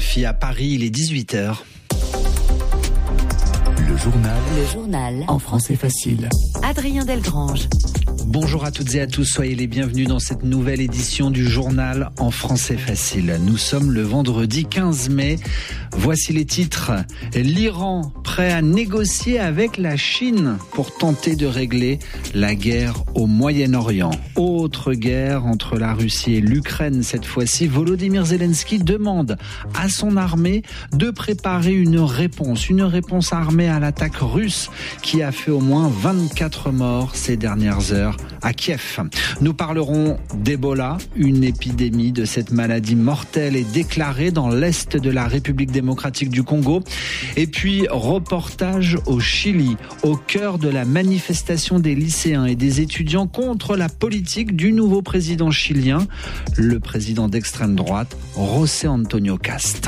RFI à Paris, il est 18h. Le journal en français facile. Adrien Delgrange. Bonjour à toutes et à tous, soyez les bienvenus dans cette nouvelle édition du journal en français facile. Nous sommes le vendredi 15 mai. Voici les titres. L'Iran prêt à négocier avec la Chine pour tenter de régler la guerre au Moyen-Orient. Autre guerre entre la Russie et l'Ukraine cette fois-ci. Volodymyr Zelensky demande à son armée de préparer une réponse armée à l'attaque russe qui a fait au moins 24 morts ces dernières heures à Kiev. Nous parlerons d'Ebola. Une épidémie de cette maladie mortelle est déclarée dans l'est de la République démocratique du Congo. Et puis, reportage au Chili, au cœur de la manifestation des lycéens et des étudiants contre la politique du nouveau président chilien, le président d'extrême droite, José Antonio Cast.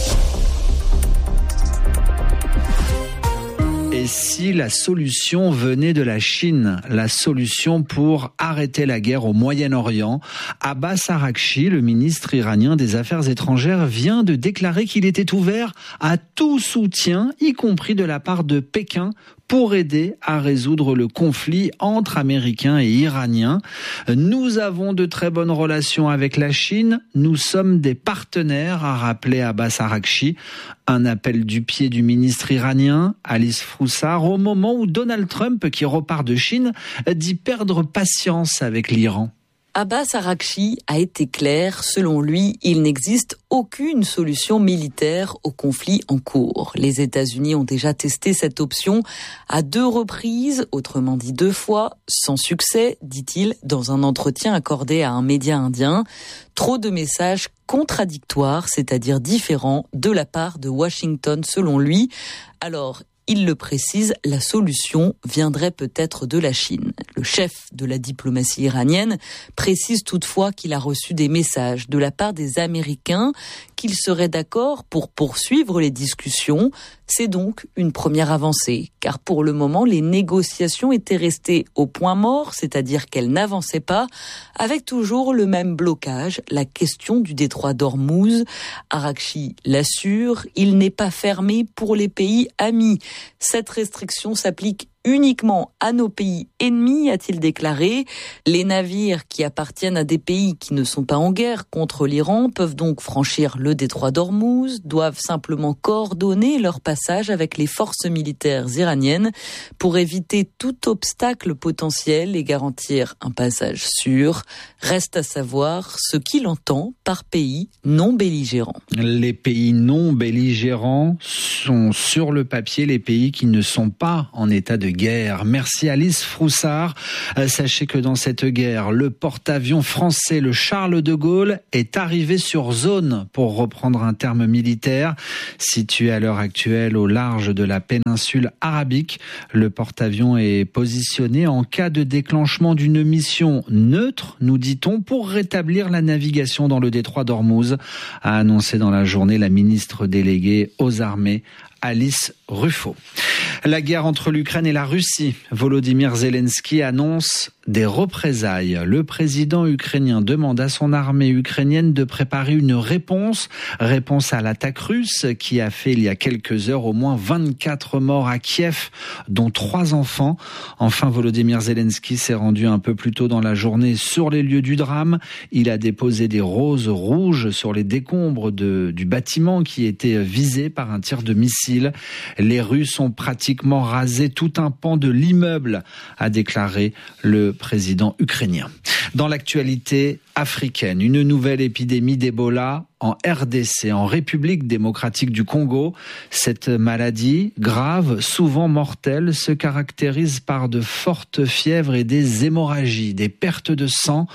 Et si la solution venait de la Chine, la solution pour arrêter la guerre au Moyen-Orient? Abbas Araghchi, le ministre iranien des Affaires étrangères, vient de déclarer qu'il était ouvert à tout soutien, y compris de la part de Pékin, pour aider à résoudre le conflit entre Américains et Iraniens. Nous avons de très bonnes relations avec la Chine. Nous sommes des partenaires, a rappelé Abbas Araghchi. Un appel du pied du ministre iranien, Alice Froussard, au moment où Donald Trump, qui repart de Chine, dit perdre patience avec l'Iran. Abbas Araghchi a été clair. Selon lui, il n'existe aucune solution militaire au conflit en cours. Les États-Unis ont déjà testé cette option à 2 reprises, autrement dit 2 fois, sans succès, dit-il, dans un entretien accordé à un média indien. Trop de messages contradictoires, c'est-à-dire différents, de la part de Washington, selon lui. Alors, il le précise, la solution viendrait peut-être de la Chine. Le chef de la diplomatie iranienne précise toutefois qu'il a reçu des messages de la part des Américains qu'ils seraient d'accord pour poursuivre les discussions. C'est donc une première avancée, car pour le moment, les négociations étaient restées au point mort, c'est-à-dire qu'elles n'avançaient pas, avec toujours le même blocage, la question du détroit d'Ormuz. Araghchi l'assure, il n'est pas fermé pour les pays amis. Cette restriction s'applique uniquement à nos pays ennemis, a-t-il déclaré. Les navires qui appartiennent à des pays qui ne sont pas en guerre contre l'Iran peuvent donc franchir le détroit d'Ormuz, doivent simplement coordonner leur passage avec les forces militaires iraniennes pour éviter tout obstacle potentiel et garantir un passage sûr. Reste à savoir ce qu'il entend par pays non belligérants. Les pays non belligérants sont sur le papier les pays qui ne sont pas en état de guerre. Merci Alice Froussard. Sachez que dans cette guerre, le porte-avions français, le Charles de Gaulle, est arrivé sur zone, pour reprendre un terme militaire. Situé à l'heure actuelle au large de la péninsule arabique, le porte-avions est positionné en cas de déclenchement d'une mission neutre, nous dit-on, pour rétablir la navigation dans le détroit d'Ormuz, a annoncé dans la journée la ministre déléguée aux armées, Alice Ruffo. La guerre entre l'Ukraine et la Russie. Volodymyr Zelensky annonce des représailles. Le président ukrainien demande à son armée ukrainienne de préparer une réponse à l'attaque russe qui a fait il y a quelques heures au moins 24 morts à Kiev, dont 3 enfants. Enfin, Volodymyr Zelensky s'est rendu un peu plus tôt dans la journée sur les lieux du drame. Il a déposé des roses rouges sur les décombres du bâtiment qui était visé par un tir de missile. Les Russes ont pratiquement rasé tout un pan de l'immeuble, a déclaré le président ukrainien. Dans l'actualité africaine, une nouvelle épidémie d'Ebola en RDC, en République démocratique du Congo. Cette maladie grave, souvent mortelle, se caractérise par de fortes fièvres et des hémorragies, des pertes de sang.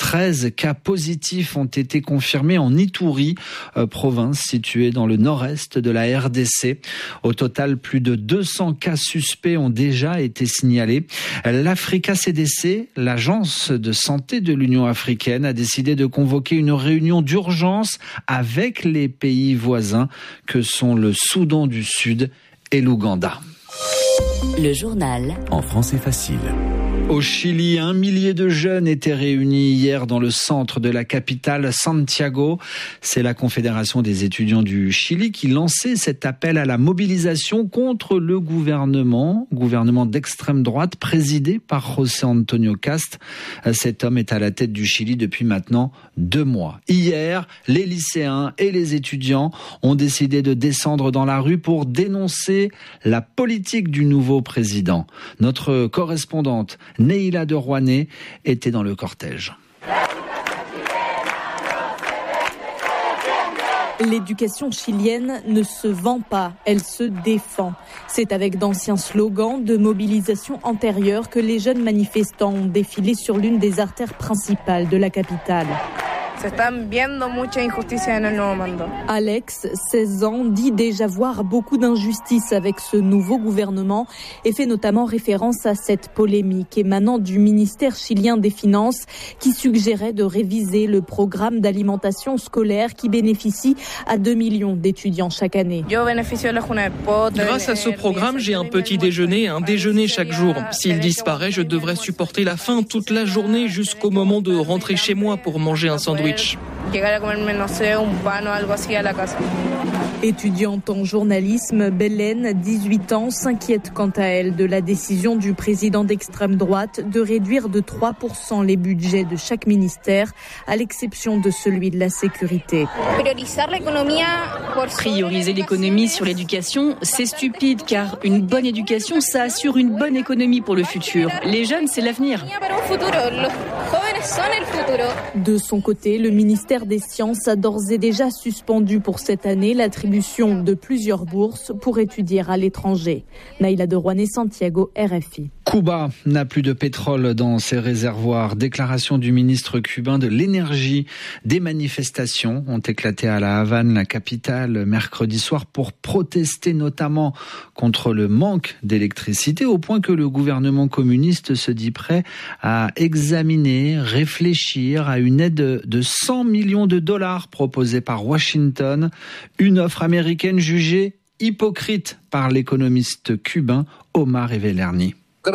13 cas positifs ont été confirmés en Ituri, province située dans le nord-est de la RDC. Au total, plus de 200 cas suspects ont déjà été signalés. L'Africa CDC, l'agence de santé de l'Union africaine, a décidé de convoquer une réunion d'urgence avec les pays voisins que sont le Soudan du Sud et l'Ouganda. Le journal en français facile. Au Chili, 1 millier de jeunes étaient réunis hier dans le centre de la capitale, Santiago. C'est la Confédération des étudiants du Chili qui lançait cet appel à la mobilisation contre le gouvernement d'extrême droite présidé par José Antonio Cast. Cet homme est à la tête du Chili depuis maintenant 2 mois. Hier, les lycéens et les étudiants ont décidé de descendre dans la rue pour dénoncer la politique du nouveau président. Notre correspondante Neila de Rouanet était dans le cortège. L'éducation chilienne ne se vend pas, elle se défend. C'est avec d'anciens slogans de mobilisation antérieure que les jeunes manifestants ont défilé sur l'une des artères principales de la capitale. Alex, 16 ans, dit déjà voir beaucoup d'injustices avec ce nouveau gouvernement et fait notamment référence à cette polémique émanant du ministère chilien des Finances qui suggérait de réviser le programme d'alimentation scolaire qui bénéficie à 2 millions d'étudiants chaque année. Grâce à ce programme, j'ai un petit déjeuner et un déjeuner chaque jour. S'il disparaît, je devrais supporter la faim toute la journée jusqu'au moment de rentrer chez moi pour manger un sandwich. Étudiante en journalisme, Belen, 18 ans, s'inquiète quant à elle de la décision du président d'extrême droite de réduire de 3% les budgets de chaque ministère, à l'exception de celui de la sécurité. Prioriser l'économie sur l'éducation, c'est stupide car une bonne éducation, ça assure une bonne économie pour le futur. Les jeunes, c'est l'avenir. De son côté, le ministère des Sciences a d'ores et déjà suspendu pour cette année l'attribution de plusieurs bourses pour étudier à l'étranger. Neila de Rouanet, Santiago, RFI. Cuba n'a plus de pétrole dans ses réservoirs. Déclaration du ministre cubain de l'énergie. Des manifestations ont éclaté à La Havane, la capitale, mercredi soir pour protester notamment contre le manque d'électricité, au point que le gouvernement communiste se dit prêt à examiner, réfléchir à une aide de 100 millions de dollars proposée par Washington. Une offre américaine jugée hypocrite par l'économiste cubain Omar Evelerni.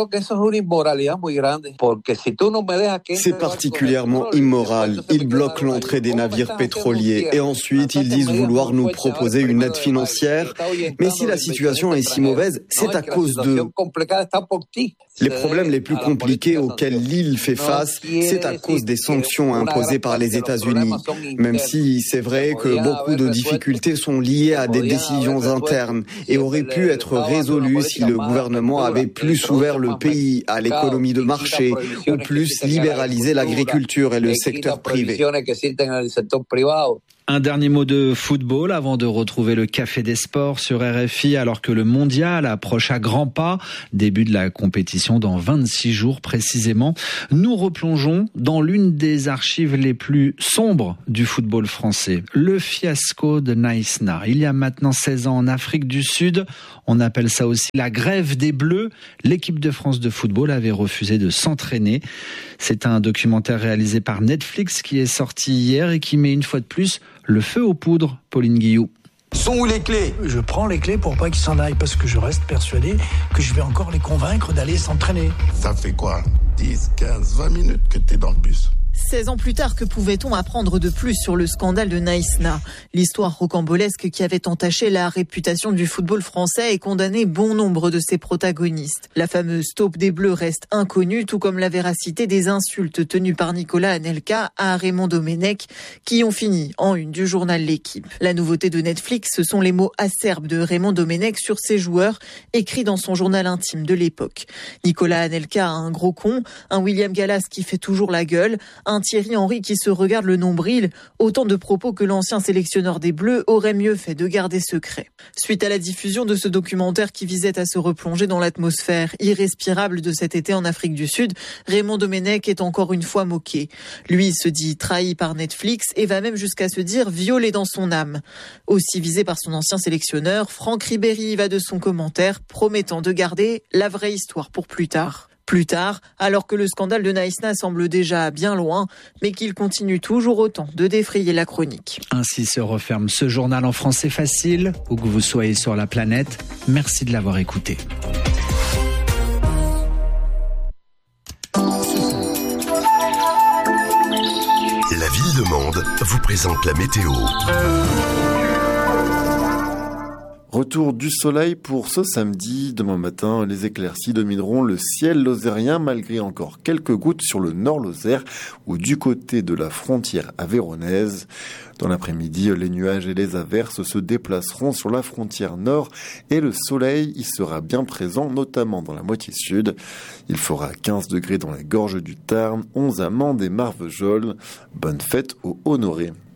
C'est particulièrement immoral. Ils bloquent l'entrée des navires pétroliers et ensuite ils disent vouloir nous proposer une aide financière. Mais si la situation est si mauvaise, c'est à cause d'eux. Les problèmes les plus compliqués auxquels l'île fait face, c'est à cause des sanctions imposées par les États-Unis. Même si c'est vrai que beaucoup de difficultés sont liées à des décisions internes et auraient pu être résolues si le gouvernement avait plus ouvert le pays à l'économie de marché ou plus libéraliser l'agriculture et le secteur privé. Un dernier mot de football avant de retrouver le Café des Sports sur RFI alors que le mondial approche à grands pas. Début de la compétition dans 26 jours précisément. Nous replongeons dans l'une des archives les plus sombres du football français. Le fiasco de Naïsna. Il y a maintenant 16 ans en Afrique du Sud. On appelle ça aussi la grève des Bleus. L'équipe de France de football avait refusé de s'entraîner. C'est un documentaire réalisé par Netflix qui est sorti hier et qui met une fois de plus le feu aux poudres. Pauline Guillou. Sont où les clés ? Je prends les clés pour pas qu'ils s'en aillent parce que je reste persuadé que je vais encore les convaincre d'aller s'entraîner. Ça fait quoi ? 10, 15, 20 minutes que t'es dans le bus. 16 ans plus tard, que pouvait-on apprendre de plus sur le scandale de Naïsna ? L'histoire rocambolesque qui avait entaché la réputation du football français et condamné bon nombre de ses protagonistes. La fameuse taupe des Bleus reste inconnue, tout comme la véracité des insultes tenues par Nicolas Anelka à Raymond Domenech, qui ont fini en une du journal L'Équipe. La nouveauté de Netflix, ce sont les mots acerbes de Raymond Domenech sur ses joueurs, écrits dans son journal intime de l'époque. Nicolas Anelka a un gros con, un William Gallas qui fait toujours la gueule, un Thierry Henry qui se regarde le nombril, autant de propos que l'ancien sélectionneur des Bleus aurait mieux fait de garder secret. Suite à la diffusion de ce documentaire qui visait à se replonger dans l'atmosphère irrespirable de cet été en Afrique du Sud, Raymond Domenech est encore une fois moqué. Lui se dit trahi par Netflix et va même jusqu'à se dire violé dans son âme. Aussi visé par son ancien sélectionneur, Franck Ribéry va de son commentaire promettant de garder la vraie histoire pour plus tard. Plus tard, alors que le scandale de Naïsna semble déjà bien loin, mais qu'il continue toujours autant de défrayer la chronique. Ainsi se referme ce journal en français facile, où que vous soyez sur la planète. Merci de l'avoir écouté. présente la météo. Retour du soleil pour ce samedi. Demain matin, les éclaircies domineront le ciel lozérien malgré encore quelques gouttes sur le nord Lozère ou du côté de la frontière aveyronnaise. Dans l'après-midi, les nuages et les averses se déplaceront sur la frontière nord et le soleil y sera bien présent, notamment dans la moitié sud. Il fera 15 degrés dans les gorges du Tarn, 11 à Mende et Marvejols. Bonne fête aux Honorés.